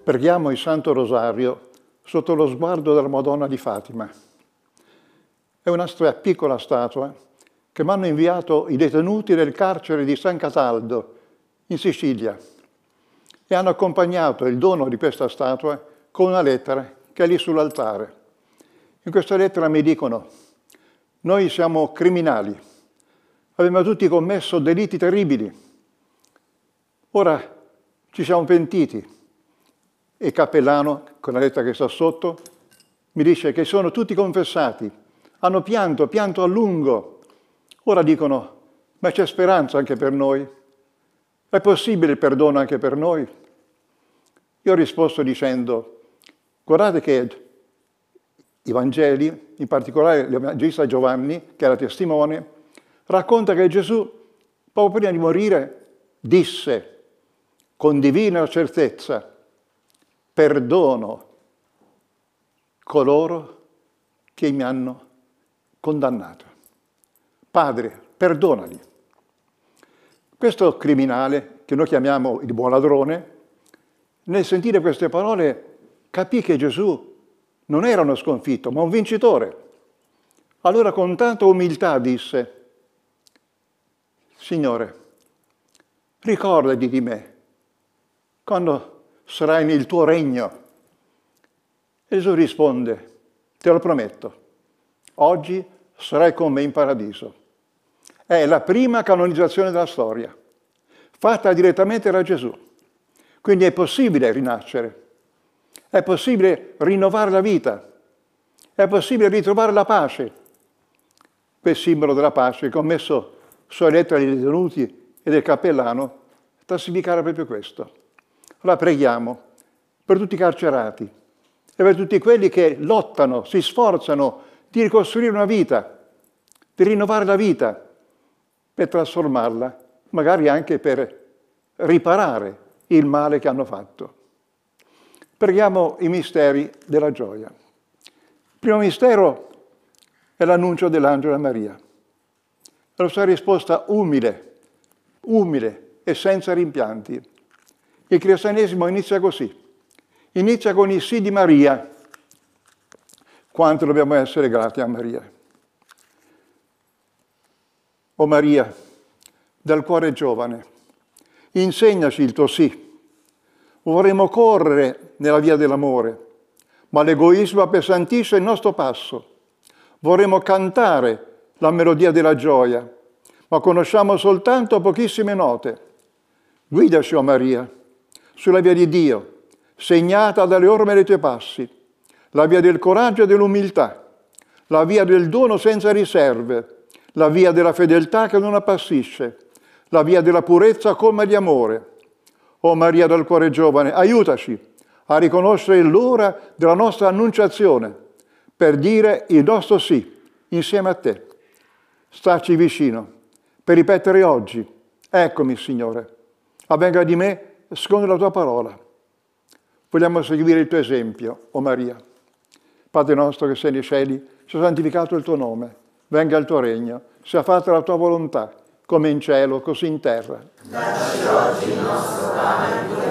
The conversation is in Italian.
preghiamo il Santo Rosario sotto lo sguardo della Madonna di Fatima. È una piccola statua che mi hanno inviato i detenuti del carcere di San Cataldo, in Sicilia, e hanno accompagnato il dono di questa statua con una lettera che è lì sull'altare. In questa lettera mi dicono: noi siamo criminali, abbiamo tutti commesso delitti terribili, ora ci siamo pentiti. E il cappellano, con la lettera che sta sotto, mi dice che sono tutti confessati, hanno pianto a lungo. Ora dicono: ma c'è speranza anche per noi? È possibile il perdono anche per noi? Io ho risposto dicendo: guardate che i Vangeli, in particolare l'Evangelista Giovanni, che era testimone, racconta che Gesù, proprio prima di morire, disse con divina certezza: perdono coloro che mi hanno condannato. Padre, perdonali. Questo criminale, che noi chiamiamo il buon ladrone, nel sentire queste parole capì che Gesù non era uno sconfitto, ma un vincitore. Allora con tanta umiltà disse: Signore, ricordati di me quando sarai nel tuo regno. E Gesù risponde: te lo prometto, oggi sarai con me in paradiso. È la prima canonizzazione della storia, fatta direttamente da Gesù. Quindi è possibile rinascere, è possibile rinnovare la vita, è possibile ritrovare la pace. Quel simbolo della pace che ho messo sulla lettera dei detenuti e del cappellano sta a significare proprio questo. Allora preghiamo per tutti i carcerati e per tutti quelli che lottano, si sforzano di ricostruire una vita, di rinnovare la vita, per trasformarla, magari anche per riparare il male che hanno fatto. Preghiamo i misteri della gioia. Il primo mistero è l'annuncio dell'angelo a Maria. La sua risposta umile e senza rimpianti. Il cristianesimo inizia così. Inizia con il sì di Maria. Quanto dobbiamo essere grati a Maria. O Maria, dal cuore giovane, insegnaci il tuo sì. Vorremmo correre nella via dell'amore, ma l'egoismo appesantisce il nostro passo. Vorremmo cantare la melodia della gioia, ma conosciamo soltanto pochissime note. Guidaci, o Maria, sulla via di Dio, segnata dalle orme dei tuoi passi, la via del coraggio e dell'umiltà, la via del dono senza riserve, la via della fedeltà che non appassisce, la via della purezza colma di amore. O Maria dal cuore giovane, aiutaci a riconoscere l'ora della nostra annunciazione, per dire il nostro sì insieme a te. Staci vicino, per ripetere oggi: eccomi, Signore, avvenga di me secondo la tua parola. Vogliamo seguire il tuo esempio, o Maria. Padre nostro che sei nei cieli, sia santificato il tuo nome, venga il tuo regno, sia fatta la tua volontà, come in cielo, così in terra. Dacci oggi il nostro pane